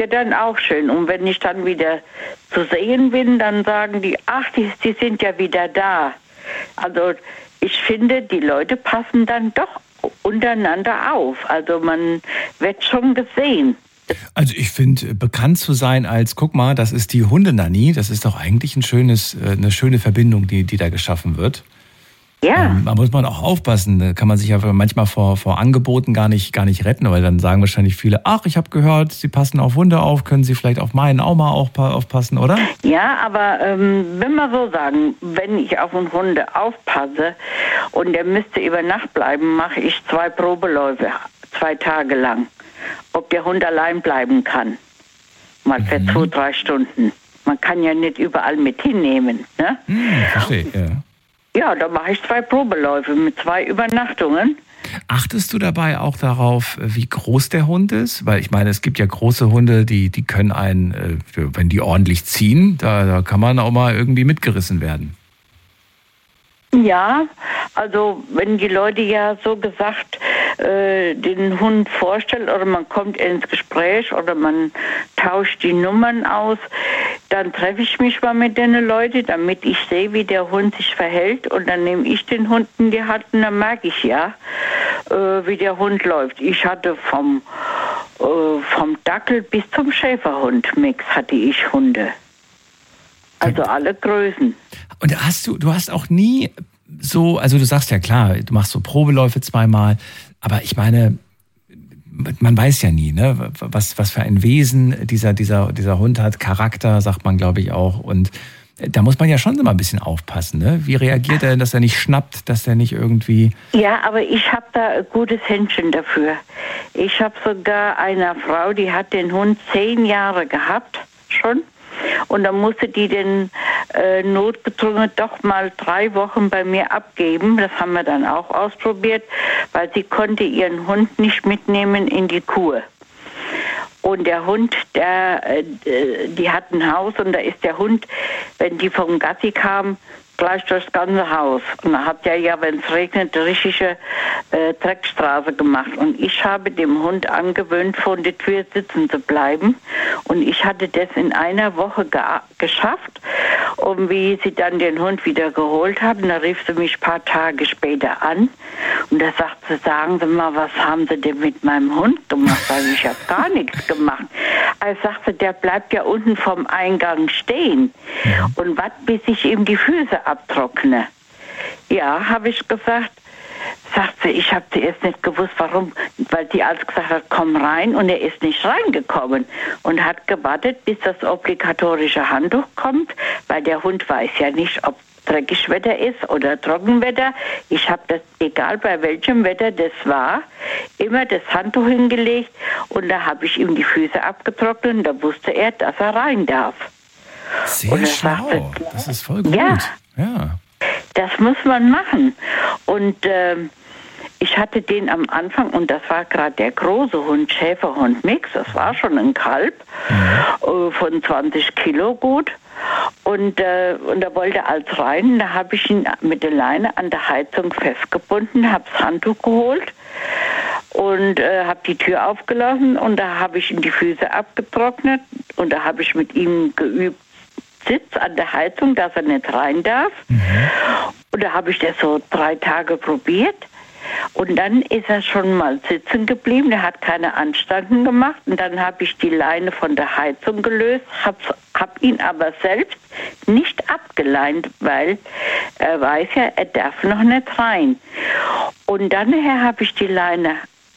Ja, dann auch schön. Und wenn ich dann wieder zu sehen bin, dann sagen die, ach, die sind ja wieder da. Also ich finde, die Leute passen dann doch untereinander auf. Also man wird schon gesehen. Also ich finde, bekannt zu sein als, guck mal, das ist die Hundenannie, das ist doch eigentlich eine schöne Verbindung, die da geschaffen wird. Ja. Da muss man auch aufpassen, da kann man sich ja manchmal vor Angeboten gar nicht retten, weil dann sagen wahrscheinlich viele, ach, ich habe gehört, Sie passen auf Hunde auf, können Sie vielleicht auf meinen auch mal aufpassen, oder? Ja, aber wenn wir so sagen, wenn ich auf einen Hunde aufpasse und der müsste über Nacht bleiben, mache ich 2 Probeläufe, 2 Tage lang, ob der Hund allein bleiben kann. Mal für 2-3 Stunden. Man kann ja nicht überall mit hinnehmen, ne? Verstehe, ja. Ja, da mache ich 2 Probeläufe mit 2 Übernachtungen. Achtest du dabei auch darauf, wie groß der Hund ist? Weil ich meine, es gibt ja große Hunde, die können einen, wenn die ordentlich ziehen, da kann man auch mal irgendwie mitgerissen werden. Ja, also wenn die Leute ja so gesagt den Hund vorstellen oder man kommt ins Gespräch oder man tauscht die Nummern aus, dann treffe ich mich mal mit den Leuten, damit ich sehe, wie der Hund sich verhält und dann nehme ich den Hund in die Hand und dann merke ich ja, wie der Hund läuft. Ich hatte vom Dackel bis zum Schäferhund-Mix hatte ich Hunde. Also alle Größen. Und du hast auch nie so, also du sagst ja klar, du machst so Probeläufe 2-mal, aber ich meine, man weiß ja nie, ne, was für ein Wesen dieser Hund hat, Charakter, sagt man, glaube ich, auch. Und da muss man ja schon immer ein bisschen aufpassen, ne? Wie reagiert er, dass er nicht schnappt, dass er nicht irgendwie... Ja, aber ich habe da ein gutes Händchen dafür. Ich habe sogar eine Frau, die hat den Hund 10 Jahre gehabt, schon. Und dann musste die den notgedrungen doch mal 3 Wochen bei mir abgeben. Das haben wir dann auch ausprobiert, weil sie konnte ihren Hund nicht mitnehmen in die Kur. Und der Hund, die hat ein Haus und da ist der Hund, wenn die vom Gassi kam, gleich durchs ganze Haus. Und da hat er ja, wenn es regnet, eine richtige Dreckstraße gemacht. Und ich habe dem Hund angewöhnt, vor der Tür sitzen zu bleiben. Und ich hatte das in einer Woche geschafft. Und wie sie dann den Hund wieder geholt haben, da rief sie mich ein paar Tage später an. Und da sagt sie, sagen Sie mal, was haben Sie denn mit meinem Hund gemacht? Weil ich habe gar nichts gemacht. Also sagte, der bleibt ja unten vom Eingang stehen und wartet, bis ich ihm die Füße abtrockne. Ja, habe ich gesagt. Sagt sie, ich habe zuerst nicht gewusst, warum, weil die alles gesagt hat, komm rein und er ist nicht reingekommen und hat gewartet, bis das obligatorische Handtuch kommt, weil der Hund weiß ja nicht, ob dreckig Wetter ist oder Trockenwetter. Ich habe das, egal bei welchem Wetter das war, immer das Handtuch hingelegt und da habe ich ihm die Füße abgetrocknet und da wusste er, dass er rein darf. Sehr schlau, sagte, das ist voll gut. Ja. Das muss man machen. Und ich hatte den am Anfang, und das war gerade der große Hund, Schäferhund-Mix, das war schon ein Kalb, von 20 Kilo gut. Und da wollte er als rein, da habe ich ihn mit der Leine an der Heizung festgebunden, habe das Handtuch geholt und habe die Tür aufgelassen und da habe ich ihm die Füße abgetrocknet und da habe ich mit ihm geübt, Sitz an der Heizung, dass er nicht rein darf. Und da habe ich das so 3 Tage probiert. Und dann ist er schon mal sitzen geblieben. Der hat keine Anstalten gemacht. Und dann habe ich die Leine von der Heizung gelöst, hab ihn aber selbst nicht abgeleint, weil er weiß ja, er darf noch nicht rein. Und dann habe ich die Leine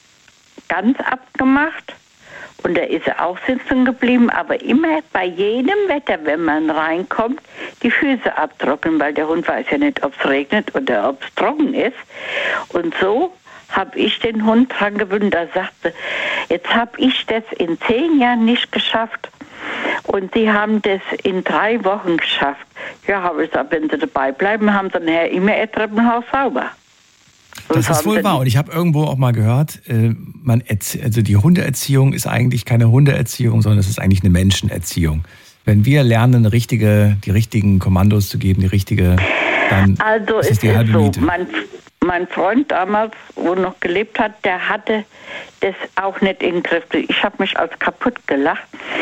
ganz abgemacht. Und da ist er auch sitzen geblieben, aber immer bei jedem Wetter, wenn man reinkommt, die Füße abtrocknen, weil der Hund weiß ja nicht, ob es regnet oder ob es trocken ist. Und so habe ich den Hund dran gewöhnt. Da sagte, jetzt habe ich das in 10 Jahren nicht geschafft. Und sie haben das in 3 Wochen geschafft. Ja, habe ich gesagt, wenn sie dabei bleiben, haben sie nachher immer ihr Treppenhaus sauber. Das ist wohl wahr. Und ich habe irgendwo auch mal gehört, also die Hundeerziehung ist eigentlich keine Hundeerziehung, sondern es ist eigentlich eine Menschenerziehung. Wenn wir lernen, die richtigen Kommandos zu geben, dann also ist es die halbe so, Miete. mein Freund damals, wo noch gelebt hat, der hatte das auch nicht in den Griff. Ich habe mich als kaputt gelacht.